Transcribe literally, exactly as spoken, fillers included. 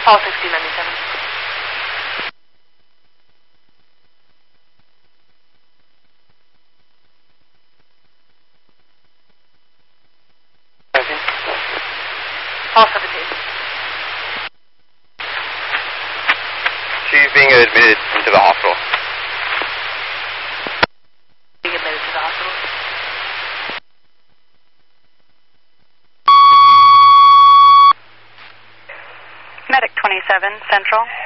Call sixteen ninety-seven. Call seventeen. She's being admitted into the hospital. Being admitted to the hospital. Medic twenty-seven, Central.